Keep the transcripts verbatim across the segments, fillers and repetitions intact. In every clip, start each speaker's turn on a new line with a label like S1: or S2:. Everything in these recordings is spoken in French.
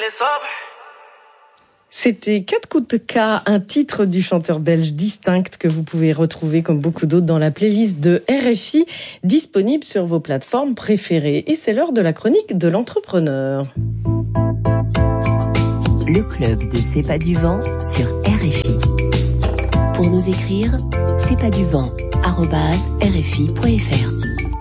S1: C'était quatre coups de K, un titre du chanteur belge Distinct que vous pouvez retrouver comme beaucoup d'autres dans la playlist de R F I, disponible sur vos plateformes préférées. Et c'est l'heure de la chronique de l'entrepreneur.
S2: Le club de C'est pas du vent sur R F I. Pour nous écrire, c'est pas du vent arobase r f i point f r.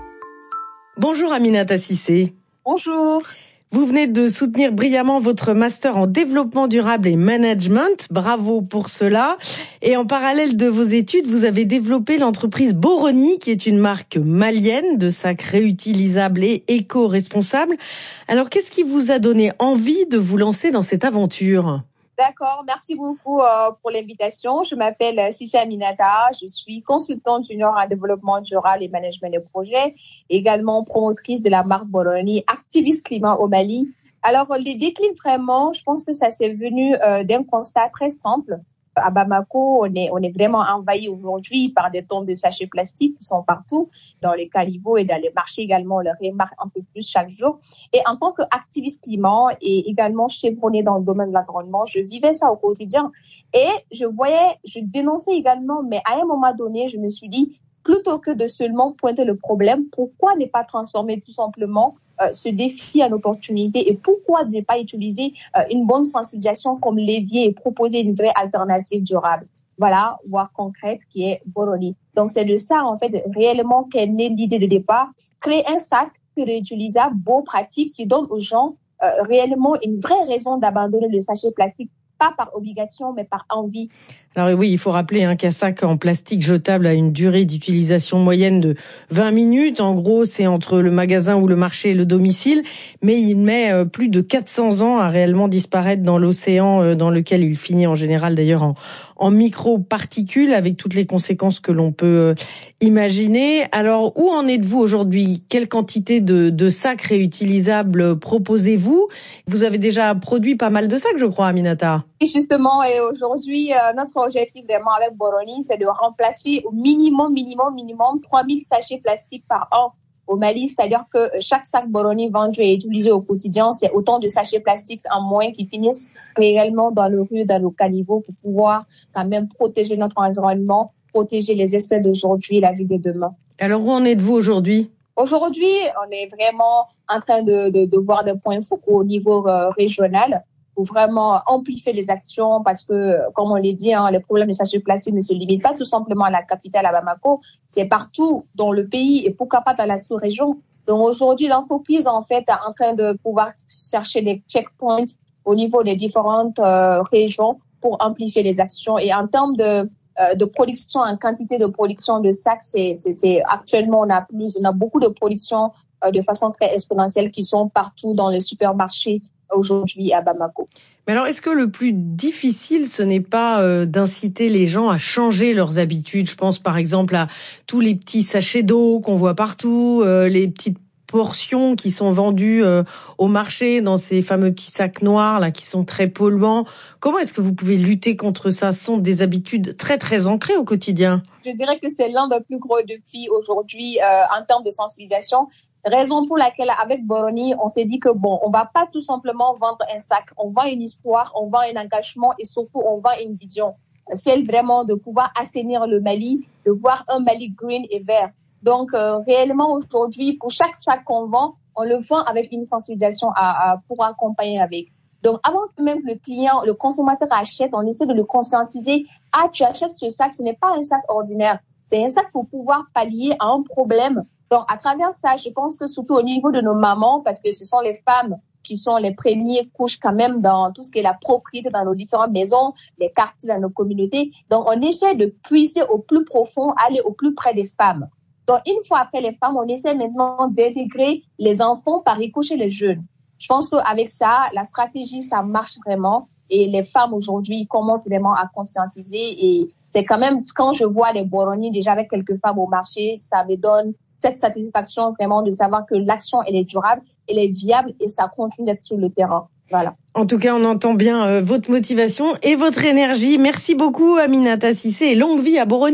S1: Bonjour Aminata Cissé.
S3: Bonjour.
S1: Vous venez de soutenir brillamment votre master en développement durable et management. Bravo pour cela. Et en parallèle de vos études, vous avez développé l'entreprise Boroni, qui est une marque malienne de sacs réutilisables et éco-responsables. Alors, qu'est-ce qui vous a donné envie de vous lancer dans cette aventure ?
S3: D'accord, merci beaucoup euh, pour l'invitation. Je m'appelle Cissé Aminata, je suis consultante junior en développement durable et management de projets, également promotrice de la marque Boroni, activiste climat au Mali. Alors, les déclics vraiment, je pense que ça s'est venu euh, d'un constat très simple. À Bamako, on est, on est vraiment envahi aujourd'hui par des tonnes de sachets plastiques qui sont partout, dans les caniveaux et dans les marchés également, on le remarque un peu plus chaque jour. Et en tant qu'activiste climat et également chevronnée dans le domaine de l'environnement, je vivais ça au quotidien. Et je voyais, je dénonçais également, mais à un moment donné, je me suis dit, plutôt que de seulement pointer le problème, pourquoi ne pas transformer tout simplement euh, ce défi en opportunité et pourquoi ne pas utiliser euh, une bonne sensibilisation comme levier et proposer une vraie alternative durable, voilà, voire concrète, qui est Boroni. Donc c'est de ça en fait réellement qu'est née l'idée de départ, créer un sac réutilisable, beau, pratique, qui donne aux gens euh, réellement une vraie raison d'abandonner le sachet plastique, pas par obligation mais par envie.
S1: Alors oui, il faut rappeler hein, qu'un sac en plastique jetable a une durée d'utilisation moyenne de vingt minutes. En gros, c'est entre le magasin ou le marché et le domicile. Mais il met plus de quatre cents ans à réellement disparaître dans l'océan, dans lequel il finit en général d'ailleurs en, en micro-particules, avec toutes les conséquences que l'on peut imaginer. Alors, où en êtes-vous aujourd'hui ? Quelle quantité de, de sacs réutilisables proposez-vous ? Vous avez déjà produit pas mal de sacs, je crois, Aminata.
S3: Et justement, et aujourd'hui, euh, notre objectif vraiment avec Boroni, c'est de remplacer au minimum, minimum, minimum trois mille sachets plastiques par an au Mali. C'est-à-dire que chaque sac Boroni vendu et utilisé au quotidien, c'est autant de sachets plastiques en moins qui finissent réellement dans le rue, dans nos caniveaux pour pouvoir quand même protéger notre environnement, protéger les espèces d'aujourd'hui et la vie de demain.
S1: Alors, où en êtes-vous aujourd'hui ?
S3: Aujourd'hui, on est vraiment en train de, de, de voir des points focaux au niveau euh, régional, pour vraiment amplifier les actions parce que, comme on l'a dit, hein, les problèmes de sachets plastiques ne se limitent pas tout simplement à la capitale, à Bamako. C'est partout dans le pays et pourquoi pas dans la sous-région. Donc aujourd'hui, l'entreprise en fait est en train de pouvoir chercher des checkpoints au niveau des différentes euh, régions pour amplifier les actions. Et en termes de euh, de production, en quantité de production de sacs, c'est, c'est, c'est actuellement on a plus, on a beaucoup de production euh, de façon très exponentielle qui sont partout dans les supermarchés aujourd'hui à Bamako.
S1: Mais alors, est-ce que le plus difficile, ce n'est pas euh, d'inciter les gens à changer leurs habitudes ? Je pense par exemple à tous les petits sachets d'eau qu'on voit partout, euh, les petites portions qui sont vendues euh, au marché dans ces fameux petits sacs noirs là qui sont très polluants. Comment est-ce que vous pouvez lutter contre ça ? Ce sont des habitudes très très ancrées au quotidien.
S3: Je dirais que c'est l'un des plus gros défis aujourd'hui euh, en termes de sensibilisation. Raison pour laquelle, avec Boroni, on s'est dit que bon, on va pas tout simplement vendre un sac. On vend une histoire, on vend un engagement et surtout, on vend une vision. Celle vraiment de pouvoir assainir le Mali, de voir un Mali green et vert. Donc, euh, réellement, aujourd'hui, pour chaque sac qu'on vend, on le vend avec une sensibilisation à, à, pour accompagner avec. Donc, avant que même le client, le consommateur achète, on essaie de le conscientiser. Ah, tu achètes ce sac, ce n'est pas un sac ordinaire. C'est un sac pour pouvoir pallier à un problème. Donc, à travers ça, je pense que surtout au niveau de nos mamans, parce que ce sont les femmes qui sont les premières couches quand même dans tout ce qui est la propriété dans nos différentes maisons, les quartiers dans nos communautés. Donc, on essaie de puiser au plus profond, aller au plus près des femmes. Donc, une fois après les femmes, on essaie maintenant d'intégrer les enfants par ricochet les jeunes. Je pense qu'avec ça, la stratégie, ça marche vraiment. Et les femmes aujourd'hui commencent vraiment à conscientiser. Et c'est quand même, quand je vois les Boroni déjà avec quelques femmes au marché, ça me donne cette satisfaction vraiment de savoir que l'action, elle est durable, elle est viable et ça continue d'être sur le terrain. Voilà.
S1: En tout cas, on entend bien euh, votre motivation et votre énergie. Merci beaucoup, Aminata Cissé, et longue vie à Boroni.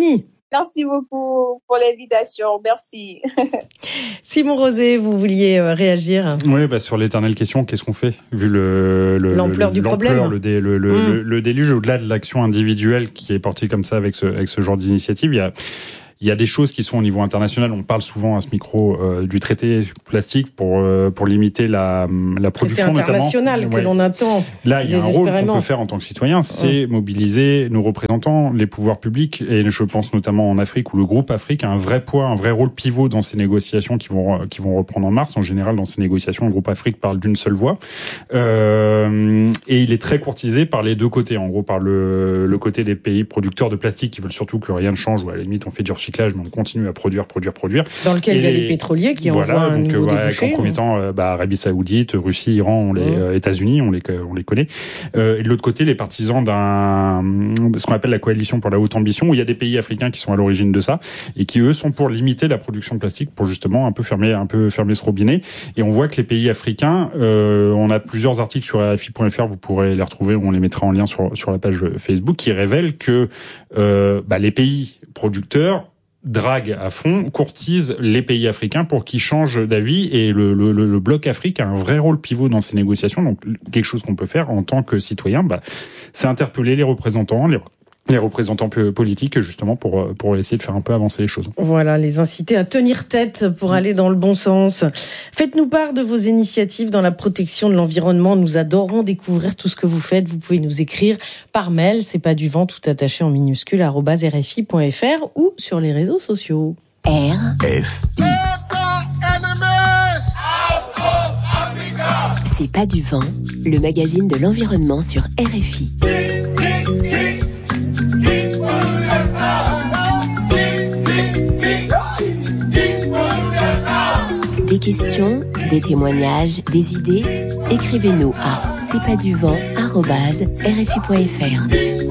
S3: Merci beaucoup pour l'invitation. Merci.
S1: Simon Rosé, vous vouliez réagir ?
S4: Oui, bah sur l'éternelle question, qu'est-ce qu'on fait vu le, le
S1: l'ampleur
S4: le,
S1: du
S4: l'ampleur,
S1: problème,
S4: le, dé, le, le, mmh. le, le déluge, au-delà de l'action individuelle qui est portée comme ça avec ce, avec ce genre d'initiative, il y a Il y a des choses qui sont au niveau international. On parle souvent à ce micro euh, du traité plastique pour euh, pour limiter la la production
S1: notamment. International que ouais. l'on attend.
S4: Là, il y a un rôle qu'on peut faire en tant que citoyen, c'est ouais. mobiliser nos représentants, les pouvoirs publics, et je pense notamment en Afrique où le groupe Afrique a un vrai poids, un vrai rôle pivot dans ces négociations qui vont qui vont reprendre en mars. En général, dans ces négociations, le groupe Afrique parle d'une seule voix, euh, et il est très courtisé par les deux côtés. En gros, par le le côté des pays producteurs de plastique qui veulent surtout que rien ne change, ou à la limite on fait du recyclage, mais on continue à produire, produire, produire.
S1: Dans lequel et il y a les pétroliers qui voilà, envoient un donc, nouveau euh, débouché.
S4: Concomitant, euh, bah, Arabie Saoudite, Russie, Iran, on les, mmh. euh, États-Unis, on les, on les connaît. Euh, et de l'autre côté, les partisans d'un, ce qu'on appelle la coalition pour la haute ambition, où il y a des pays africains qui sont à l'origine de ça et qui eux sont pour limiter la production de plastique, pour justement un peu fermer, un peu fermer ce robinet. Et on voit que les pays africains, euh, on a plusieurs articles sur R F I point F R, vous pourrez les retrouver, on les mettra en lien sur sur la page Facebook, qui révèlent que euh, bah, les pays producteurs drague à fond, courtise les pays africains pour qu'ils changent d'avis, et le, le, le bloc Afrique a un vrai rôle pivot dans ces négociations. Donc quelque chose qu'on peut faire en tant que citoyen, bah, c'est interpeller les représentants, les les représentants politiques, justement, pour pour essayer de faire un peu avancer les choses.
S1: Voilà, les inciter à tenir tête pour aller dans le bon sens. Faites-nous part de vos initiatives dans la protection de l'environnement. Nous adorons découvrir tout ce que vous faites. Vous pouvez nous écrire par mail, c'est pas du vent, tout attaché en minuscule, arobase R F I point F R, ou sur les réseaux sociaux.
S2: R F I. C'est pas du vent, le magazine de l'environnement sur R F I. Des questions, des témoignages, des idées, écrivez-nous à c'est pas du vent arobase R F I point F R.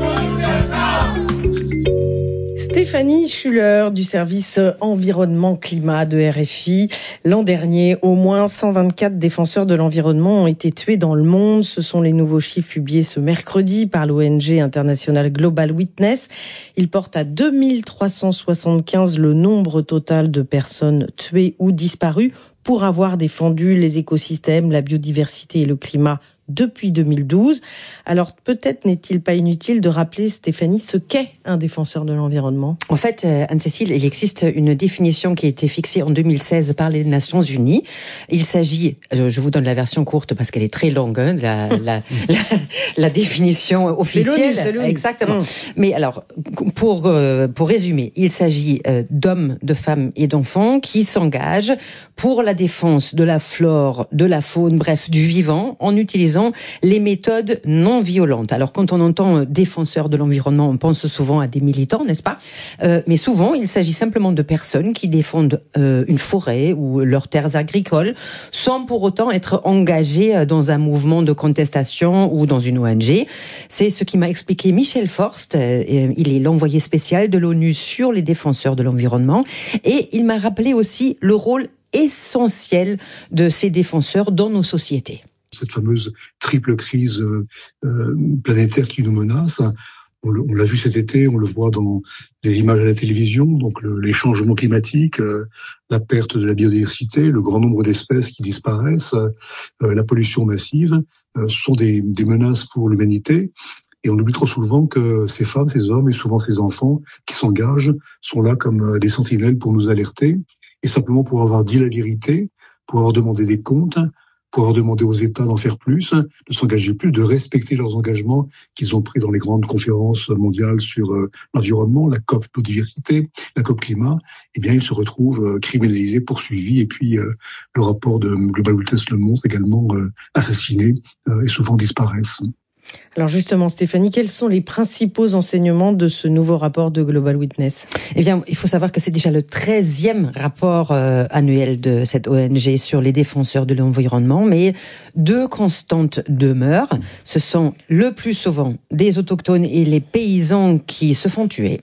S1: Stéphanie Schuller du service environnement climat de R F I. L'an dernier, au moins cent vingt-quatre défenseurs de l'environnement ont été tués dans le monde. Ce sont les nouveaux chiffres publiés ce mercredi par l'O N G internationale Global Witness. Ils portent à deux mille trois cent soixante-quinze le nombre total de personnes tuées ou disparues pour avoir défendu les écosystèmes, la biodiversité et le climat depuis deux mille douze. Alors peut-être n'est-il pas inutile de rappeler, Stéphanie, ce qu'est un défenseur de l'environnement.
S5: En fait, Anne-Cécile, il existe une définition qui a été fixée en deux mille seize par les Nations Unies. Il s'agit, je vous donne la version courte parce qu'elle est très longue, hein, la, la, la, la définition officielle.
S1: C'est l'ONU, c'est
S5: exactement. Mmh. Mais alors, pour euh, pour résumer, il s'agit euh, d'hommes, de femmes et d'enfants qui s'engagent pour la défense de la flore, de la faune, bref, du vivant, en utilisant les méthodes non violentes. Alors, quand on entend défenseurs de l'environnement, on pense souvent à des militants, n'est-ce pas ? euh, Mais souvent, il s'agit simplement de personnes qui défendent euh, une forêt ou leurs terres agricoles, sans pour autant être engagées dans un mouvement de contestation ou dans une O N G. C'est ce qui m'a expliqué Michel Forst. Euh, il est l'envoyé spécial de l'ONU sur les défenseurs de l'environnement. Et il m'a rappelé aussi le rôle essentiel de ces défenseurs dans nos sociétés.
S6: Cette fameuse triple crise euh, planétaire qui nous menace, on, le, on l'a vu cet été, on le voit dans les images à la télévision, donc le, les changements climatiques, euh, la perte de la biodiversité, le grand nombre d'espèces qui disparaissent, euh, la pollution massive, euh, ce sont des, des menaces pour l'humanité. Et on oublie trop souvent que ces femmes, ces hommes et souvent ces enfants qui s'engagent sont là comme des sentinelles pour nous alerter, et simplement pour avoir dit la vérité, pour avoir demandé des comptes, pour avoir demandé aux États d'en faire plus, de s'engager plus, de respecter leurs engagements qu'ils ont pris dans les grandes conférences mondiales sur euh, l'environnement, la COP biodiversité, la COP climat, eh bien ils se retrouvent euh, criminalisés, poursuivis, et puis euh, le rapport de Global Witness le montre également, euh, assassinés euh, et souvent disparaissent.
S1: Alors justement, Stéphanie, quels sont les principaux enseignements de ce nouveau rapport de Global Witness ?
S5: Eh bien, il faut savoir que c'est déjà le treizième rapport euh, annuel de cette O N G sur les défenseurs de l'environnement, mais deux constantes demeurent. Ce sont le plus souvent des autochtones et les paysans qui se font tuer.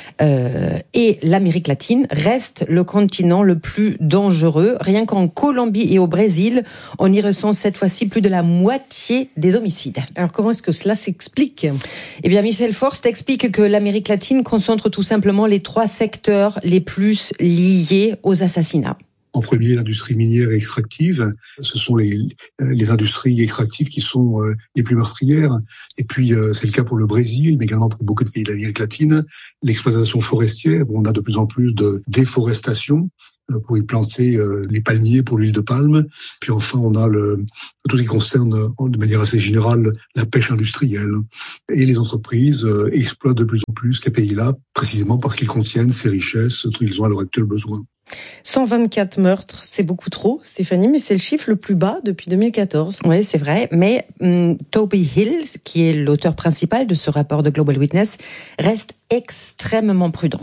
S5: Euh, et l'Amérique latine reste le continent le plus dangereux. Rien qu'en Colombie et au Brésil, on y ressent cette fois-ci plus de la moitié des homicides.
S1: Alors comment est-ce que cela s'explique?
S5: Eh bien, Michel Forst explique que l'Amérique latine concentre tout simplement les trois secteurs les plus liés aux assassinats.
S6: En premier, l'industrie minière et extractive. Ce sont les, les industries extractives qui sont euh, les plus meurtrières. Et puis, euh, c'est le cas pour le Brésil, mais également pour beaucoup de pays de l'Amérique latine. L'exploitation forestière, où on a de plus en plus de déforestation euh, pour y planter euh, les palmiers pour l'huile de palme. Puis enfin, on a le, tout ce qui concerne, euh, de manière assez générale, la pêche industrielle. Et les entreprises euh, exploitent de plus en plus ces pays-là, précisément parce qu'ils contiennent ces richesses dont ils ont à l'heure actuelle besoin.
S1: cent vingt-quatre meurtres, c'est beaucoup trop, Stéphanie, mais c'est le chiffre le plus bas depuis deux mille quatorze.
S5: Oui, c'est vrai, mais hum, Toby Hill, qui est l'auteur principal de ce rapport de Global Witness, reste extrêmement prudent.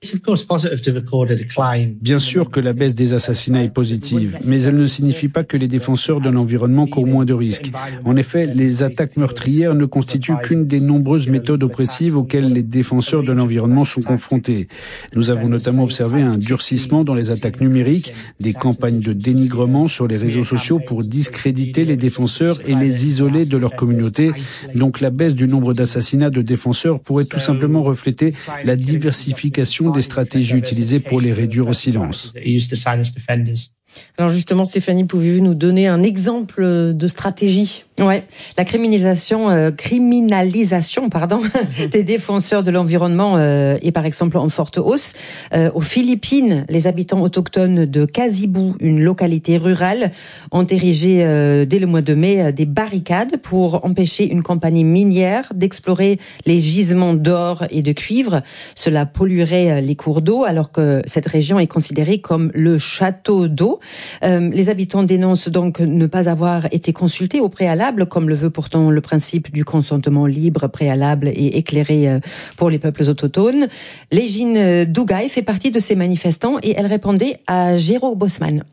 S7: Bien sûr que la baisse des assassinats est positive, mais elle ne signifie pas que les défenseurs de l'environnement courent moins de risques. En effet, les attaques meurtrières ne constituent qu'une des nombreuses méthodes oppressives auxquelles les défenseurs de l'environnement sont confrontés. Nous avons notamment observé un durcissement dans les attaques numériques, des campagnes de dénigrement sur les réseaux sociaux pour discréditer les défenseurs et les isoler de leur communauté. Donc la baisse du nombre d'assassinats de défenseurs pourrait tout simplement refléter la diversification des stratégies utilisées pour les réduire au silence.
S1: Alors justement, Stéphanie, pouvez-vous nous donner un exemple de stratégie?
S5: Ouais, la criminalisation, euh, criminalisation, pardon, des défenseurs de l'environnement euh, est par exemple en forte hausse. Euh, aux Philippines, les habitants autochtones de Kasibu, une localité rurale, ont érigé euh, dès le mois de mai des barricades pour empêcher une compagnie minière d'explorer les gisements d'or et de cuivre. Cela polluerait les cours d'eau, alors que cette région est considérée comme le château d'eau. Euh, les habitants dénoncent donc ne pas avoir été consultés au préalable, comme le veut pourtant le principe du consentement libre, préalable et éclairé pour les peuples autochtones. Légine Dougaï fait partie de ces manifestants et elle répondait à Géraud Bosman.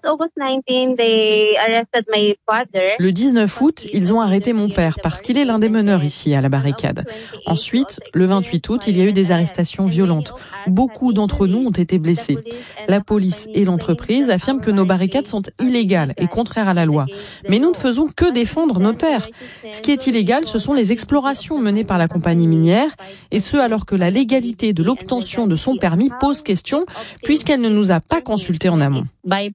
S8: Le dix-neuf août, ils ont arrêté mon père parce qu'il est l'un des meneurs ici à la barricade. Ensuite, le vingt-huit août, il y a eu des arrestations violentes. Beaucoup d'entre nous ont été blessés. La police et l'entreprise affirment que nos barricades sont illégales et contraires à la loi. Mais nous ne faisons que défendre nos terres. Ce qui est illégal, ce sont les explorations menées par la compagnie minière, et ce alors que la légalité de l'obtention de son permis pose question, puisqu'elle ne nous a pas consultés en amont.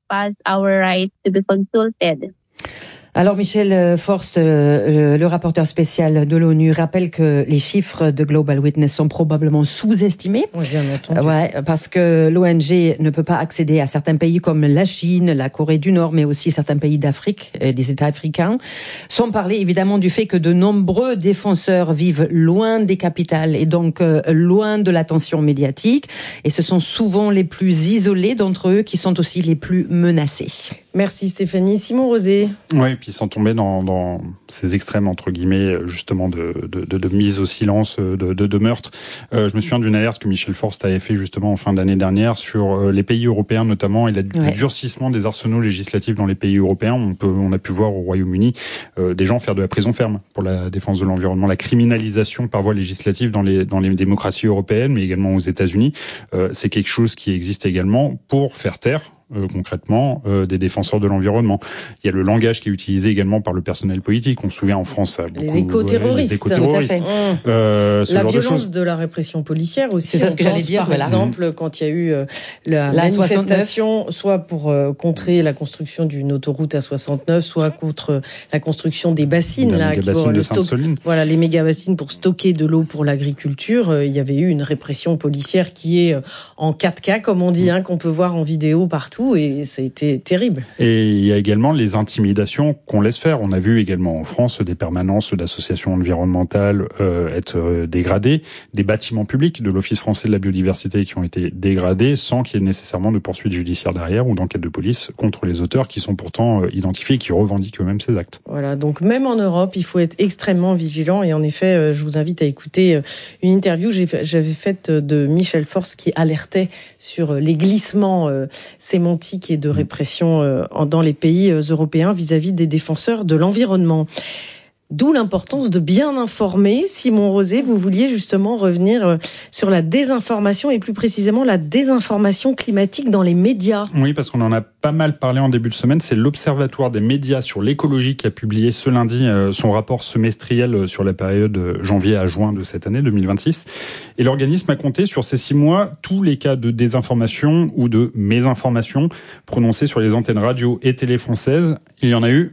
S9: Our right to be consulted.
S5: Alors Michel Forst, euh, le rapporteur spécial de l'ONU, rappelle que les chiffres de Global Witness sont probablement sous-estimés.
S1: Oui, bien entendu.
S5: Ouais, parce que l'O N G ne peut pas accéder à certains pays comme la Chine, la Corée du Nord, mais aussi certains pays d'Afrique, et des États africains. Sans parler évidemment du fait que de nombreux défenseurs vivent loin des capitales et donc euh, loin de l'attention médiatique. Et ce sont souvent les plus isolés d'entre eux qui sont aussi les plus menacés.
S1: Merci Stéphanie. Simon Rosé.
S4: Oui, puis sans tomber dans, dans ces extrêmes, entre guillemets, justement, de, de, de, de mise au silence, de, de, de meurtre. Euh, je me souviens d'une alerte que Michel Forst avait fait justement en fin d'année dernière sur les pays européens notamment et le ouais. durcissement des arsenaux législatifs dans les pays européens. On peut, on a pu voir au Royaume-Uni euh, des gens faire de la prison ferme pour la défense de l'environnement, la criminalisation par voie législative dans les, dans les démocraties européennes, mais également aux États-Unis. Euh, c'est quelque chose qui existe également pour faire taire Euh, concrètement euh, des défenseurs de l'environnement. Il y a le langage qui est utilisé également par le personnel politique. On se souvient en France, ça, beaucoup,
S1: les éco-terroristes,
S4: ouais, les éco-terroristes.
S1: Tout à fait.
S4: Euh,
S1: la violence de, de la répression policière aussi.
S5: C'est ça ce que j'allais dire.
S1: Par
S5: voilà.
S1: exemple, quand il y a eu euh, la, la manifestation, soit pour euh, contrer la construction d'une autoroute A soixante-neuf, soit contre la construction des bassines,
S4: la
S1: là, qui
S4: bassine
S1: le
S4: de
S1: stock, voilà, les méga bassines pour stocker de l'eau pour l'agriculture. Euh, il y avait eu une répression policière qui est euh, en quatre K, comme on dit, hein, qu'on peut voir en vidéo partout, et c'est C'était terrible.
S4: Et il y a également les intimidations qu'on laisse faire. On a vu également en France des permanences d'associations environnementales euh, être euh, dégradées, des bâtiments publics de l'Office français de la biodiversité qui ont été dégradés sans qu'il y ait nécessairement de poursuite judiciaire derrière ou d'enquête de police contre les auteurs qui sont pourtant euh, identifiés et qui revendiquent eux-mêmes ces actes.
S1: Voilà, donc même en Europe, il faut être extrêmement vigilant. Et en effet, euh, je vous invite à écouter euh, une interview que j'ai, j'avais faite de Michel Forst qui alertait sur les glissements euh, sémantiques et de répression euh, dans les pays euh, européens vis-à-vis des défenseurs de l'environnement. D'où l'importance de bien informer. Simon Rosé, vous vouliez justement revenir sur la désinformation et plus précisément la désinformation climatique dans les médias.
S4: Oui, parce qu'on en a pas mal parlé en début de semaine. C'est l'Observatoire des médias sur l'écologie qui a publié ce lundi son rapport semestriel sur la période janvier à juin de cette année deux mille vingt-six. Et l'organisme a compté sur ces six mois tous les cas de désinformation ou de mésinformation prononcés sur les antennes radio et télé françaises. Il y en a eu...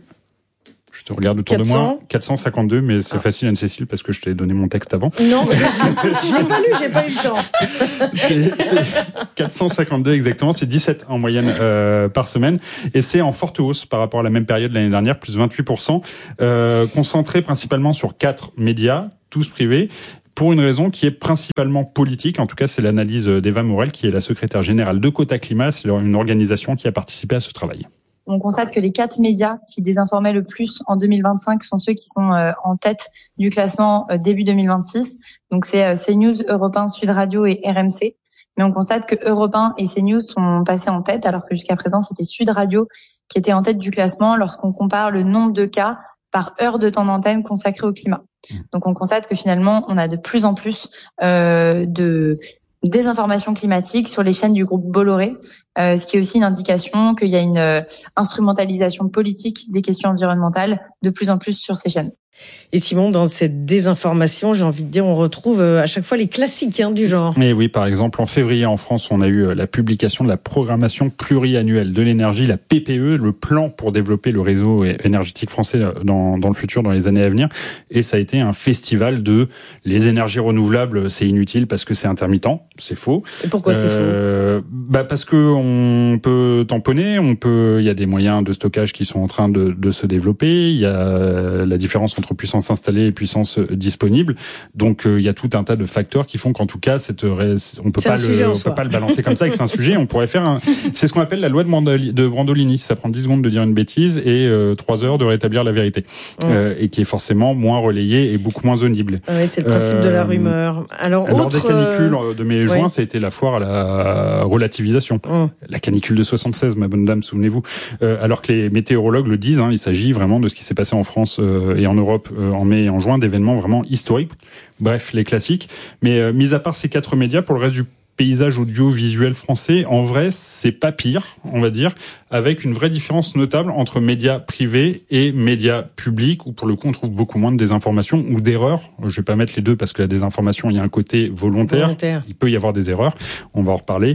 S4: Je te regarde autour
S1: quatre cents.
S4: de moi. quatre cent cinquante-deux, mais c'est ah. facile, Anne-Cécile, parce que je t'ai donné mon texte avant.
S1: Non, je, je l'ai pas lu, j'ai pas eu le temps.
S4: C'est, c'est quatre cent cinquante-deux exactement, c'est dix-sept en moyenne euh, par semaine. Et c'est en forte hausse par rapport à la même période l'année dernière, plus vingt-huit pour cent, euh, concentré principalement sur quatre médias, tous privés, pour une raison qui est principalement politique. En tout cas, c'est l'analyse d'Eva Morel, qui est la secrétaire générale de Quota Climat. C'est une organisation qui a participé à ce travail.
S10: On constate que les quatre médias qui désinformaient le plus en deux mille vingt-cinq sont ceux qui sont euh, en tête du classement euh, début deux mille vingt-six. Donc c'est euh, CNews, Europe un, Sud Radio et R M C. Mais on constate que Europe un et CNews sont passés en tête, alors que jusqu'à présent c'était Sud Radio qui était en tête du classement lorsqu'on compare le nombre de cas par heure de temps d'antenne consacré au climat. Donc on constate que finalement on a de plus en plus euh, de désinformation climatique sur les chaînes du groupe Bolloré, euh, ce qui est aussi une indication qu'il y a une euh, instrumentalisation politique des questions environnementales de plus en plus sur ces chaînes.
S1: Et Simon, dans cette désinformation, j'ai envie de dire, on retrouve à chaque fois les classiques hein, du genre.
S4: Mais oui, par exemple, en février en France, on a eu la publication de la programmation pluriannuelle de l'énergie, la P P E, le plan pour développer le réseau énergétique français dans, dans le futur, dans les années à venir. Et ça a été un festival de les énergies renouvelables, c'est inutile parce que c'est intermittent, c'est faux.
S1: Et pourquoi euh,
S4: c'est faux Bah parce que on peut tamponner, on peut, il y a des moyens de stockage qui sont en train de, de se développer. Il y a la différence entre puissance installée et puissance disponible. Donc il euh, y a tout un tas de facteurs qui font qu'en tout cas cette on peut
S1: c'est
S4: pas le on
S1: soi.
S4: peut pas le balancer comme ça et que c'est un sujet. On pourrait faire un c'est ce qu'on appelle la loi de, Mandali, de Brandolini. Ça prend dix secondes de dire une bêtise et euh, trois heures de rétablir la vérité mmh. euh, et qui est forcément moins relayée et beaucoup moins audible.
S1: Ouais, c'est le principe euh, de la rumeur. Alors
S4: lors
S1: autre,
S4: des canicules de mai et juin,
S1: ouais.
S4: ça a été la foire à la relativisation. Mmh. La canicule de soixante-seize, ma bonne dame, souvenez-vous. Euh, alors que les météorologues le disent, hein, il s'agit vraiment de ce qui s'est passé en France euh, et en Europe euh, en mai et en juin, d'événements vraiment historiques. Bref, les classiques. Mais euh, mis à part ces quatre médias, pour le reste du paysage audiovisuel français, en vrai, c'est pas pire, on va dire, avec une vraie différence notable entre médias privés et médias publics, où pour le coup, on trouve beaucoup moins de désinformation ou d'erreurs. Je vais pas mettre les deux parce que la désinformation, il y a un côté volontaire. volontaire. Il peut y avoir des erreurs. On va en reparler.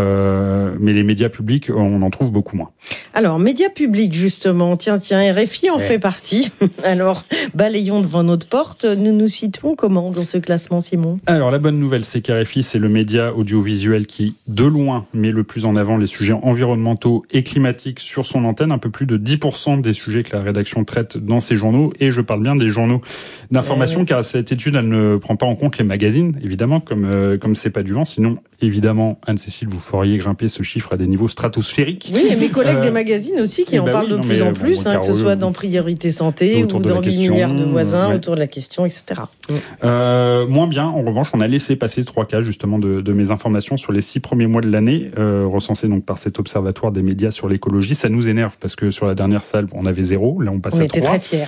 S4: Euh, mais les médias publics, on en trouve beaucoup moins.
S1: Alors, médias publics, justement. Tiens, tiens, R F I en ouais. fait partie. Alors, balayons devant notre porte. Nous nous situons comment dans ce classement, Simon?
S4: Alors, la bonne nouvelle, c'est qu'R F I, c'est le média audiovisuel qui, de loin, met le plus en avant les sujets environnementaux et climatiques sur son antenne. Un peu plus de dix pour cent des sujets que la rédaction traite dans ses journaux. Et je parle bien des journaux d'information, euh... car cette étude, elle ne prend pas en compte les magazines, évidemment, comme euh, comme c'est pas du vent. Sinon, évidemment, Anne-Cécile, vous feriez grimper ce chiffre à des niveaux stratosphériques.
S1: Oui, et mes collègues euh... des magazines aussi qui en bah parlent oui, de non, plus mais, en plus, bon, hein, que ce soit dans Priorité Santé ou dans mille milliards de voisins, ouais. autour de la question, et cetera.
S4: Euh, moins bien, en revanche, on a laissé passer trois cas, justement, de, de mes informations sur les six premiers mois de l'année, euh, recensés donc par cet observatoire des médias sur l'écologie. Ça nous énerve parce que sur la dernière salve, on avait zéro. Là, on passe
S1: on
S4: à
S1: était
S4: trois.
S1: Très fiers.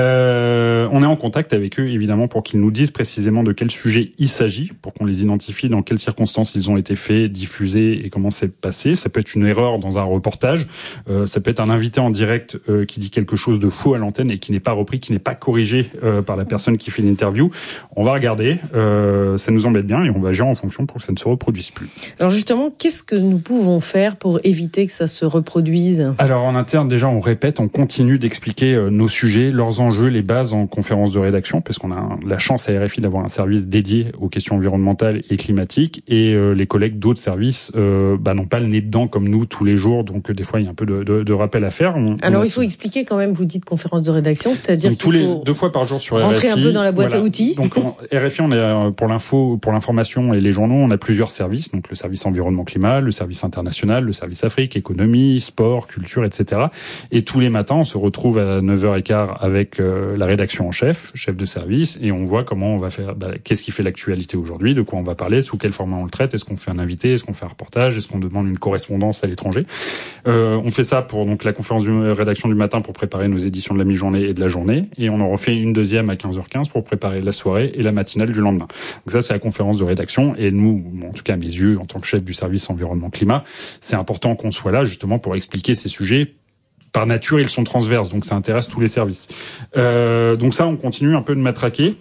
S4: Euh, on est en contact avec eux, évidemment, pour qu'ils nous disent précisément de quel sujet il s'agit, pour qu'on les identifie, dans quelles circonstances ils ont été faits, diffusés et comment c'est passé. Ça peut être une erreur dans un reportage. Euh, ça peut être un invité en direct euh, qui dit quelque chose de faux à l'antenne et qui n'est pas repris, qui n'est pas corrigé euh, par la personne qui fait l'interview. On va regarder. Euh, ça nous embête bien et on va agir en fonction pour que ça ne se reproduise plus.
S1: Alors justement, qu'est-ce que nous pouvons faire pour éviter que ça se reproduise?
S4: Alors en interne, déjà, on répète, on continue d'expliquer euh, nos sujets, leurs enjeux, les bases en conférence de rédaction, parce qu'on a un, la chance à R F I d'avoir un service dédié aux questions environnementales et climatiques, et euh, les collègues d'autres services euh, bah, n'ont pas le nez dedans comme nous tous les jours, donc euh, des fois il y a un peu de, de, de rappel à faire. On,
S1: Alors
S4: on
S1: il faut expliquer quand même, vous dites conférence de rédaction, c'est-à-dire
S4: qu'il tous les faut deux fois par jour sur
S1: rentrer
S4: R F I,
S1: un peu dans la boîte
S4: voilà.
S1: à outils.
S4: Donc en, R F I, on est pour l'info, pour l'information et les journaux, on a plusieurs plusieurs services, donc le service environnement climat, le service international, le service Afrique, économie, sport, culture, et cetera. Et tous les matins, on se retrouve à neuf heures quinze avec euh, la rédaction en chef, chef de service, et on voit comment on va faire, bah, qu'est-ce qui fait l'actualité aujourd'hui, de quoi on va parler, sous quel format on le traite, est-ce qu'on fait un invité, est-ce qu'on fait un reportage, est-ce qu'on demande une correspondance à l'étranger. Euh, on fait ça pour donc la conférence de rédaction du matin pour préparer nos éditions de la mi-journée et de la journée, et on en refait une deuxième à quinze heures quinze pour préparer la soirée et la matinale du lendemain. Donc ça, c'est la conférence de rédaction, et nous, en tout cas à mes yeux, en tant que chef du service environnement climat, c'est important qu'on soit là justement pour expliquer ces sujets. Par nature, ils sont transverses, donc ça intéresse tous les services. Euh, donc ça, on continue un peu de matraquer.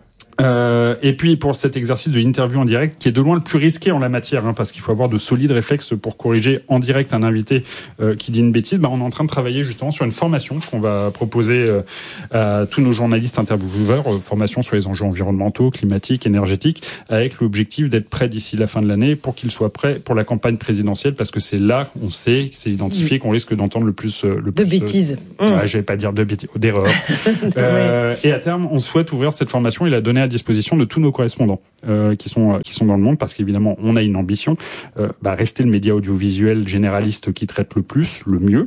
S4: Euh, et puis pour cet exercice de l'interview en direct, qui est de loin le plus risqué en la matière, hein, parce qu'il faut avoir de solides réflexes pour corriger en direct un invité euh, qui dit une bêtise, bah, on est en train de travailler justement sur une formation qu'on va proposer euh, à tous nos journalistes intervieweurs, euh, formation sur les enjeux environnementaux, climatiques, énergétiques, avec l'objectif d'être prêt d'ici la fin de l'année pour qu'ils soient prêts pour la campagne présidentielle, parce que c'est là, on sait, c'est identifié, qu'on risque d'entendre le plus... Euh, le
S1: de
S4: plus,
S1: bêtises.
S4: Euh, mmh. ouais, je vais pas dire de bêtises, d'erreurs. euh, et à terme, on souhaite ouvrir cette formation et la donner à disposition de tous nos correspondants euh, qui sont qui sont dans le monde, parce qu'évidemment on a une ambition, euh, bah, rester le média audiovisuel généraliste qui traite le plus, le mieux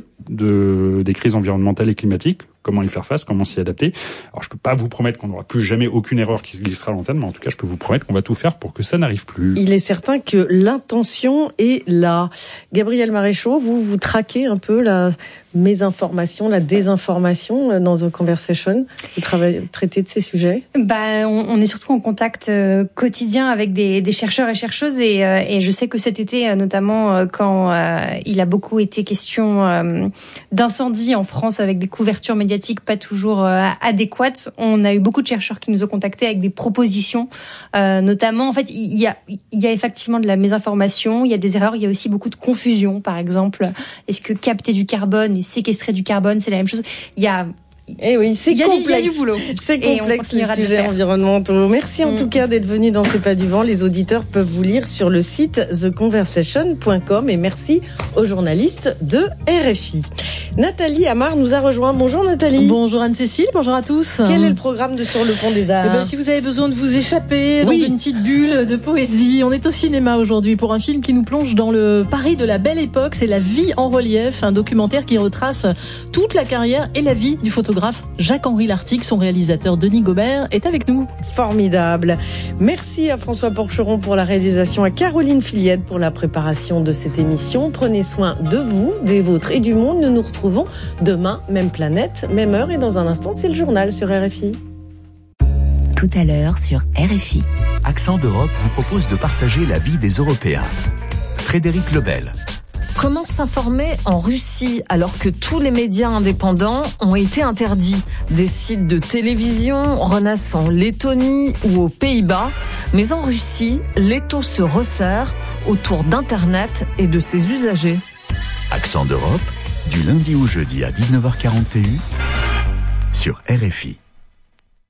S4: de des crises environnementales et climatiques. Comment y faire face, comment s'y adapter. Alors je peux pas vous promettre qu'on n'aura plus jamais aucune erreur qui se glissera à l'antenne, mais en tout cas je peux vous promettre qu'on va tout faire pour que ça n'arrive plus.
S1: Il est certain que l'intention est là. Gabriel Maréchaux, vous vous traquez un peu la mésinformation, la désinformation dans The Conversation. Vous travaillez, traitez de ces sujets.
S11: Bah, on, on est surtout en contact euh, quotidien avec des, des chercheurs et chercheuses, et, euh, et je sais que cet été, notamment euh, quand euh, il a beaucoup été question euh, d'incendie en France avec des couvertures médiatiques pas toujours euh, adéquates, on a eu beaucoup de chercheurs qui nous ont contactés avec des propositions, euh, notamment, en fait, il y a, il y a effectivement de la mésinformation, il y a des erreurs, il y a aussi beaucoup de confusion, par exemple. Est-ce que capter du carbone et séquestrer du carbone, c'est la même chose? Il y a
S1: Eh oui, c'est complexe.
S11: Il y a du boulot.
S1: C'est complexe, les sujets environnementaux. Merci en mmh. tout cas d'être venu dans C'est pas du vent. Les auditeurs peuvent vous lire sur le site the conversation point com, et merci aux journalistes de R F I. Nathalie Amar nous a rejoint. Bonjour Nathalie.
S12: Bonjour Anne-Cécile, bonjour à tous.
S1: Quel est le programme de Sur le pont des Arts?
S12: Eh ben, si vous avez besoin de vous échapper oui. dans une petite bulle de poésie, on est au cinéma aujourd'hui pour un film qui nous plonge dans le Paris de la Belle Époque. C'est La vie en relief, un documentaire qui retrace toute la carrière et la vie du photographe Jacques-Henri Lartigue. Son réalisateur Denis Gobert est avec nous.
S1: Formidable. Merci à François Porcheron pour la réalisation, à Caroline Filiette pour la préparation de cette émission. Prenez soin de vous, des vôtres et du monde. Nous nous retrouvons demain, même planète, même heure, et dans un instant, c'est le journal sur R F I.
S2: Tout à l'heure sur R F I.
S13: Accent d'Europe vous propose de partager la vie des Européens. Frédéric Lebel.
S14: Comment s'informer en Russie alors que tous les médias indépendants ont été interdits? Des sites de télévision renaissent en Lettonie ou aux Pays-Bas, mais en Russie, l'étau se resserre autour d'Internet et de ses usagers.
S13: Accent d'Europe, du lundi au jeudi à dix-neuf heures quarante et un sur R F I.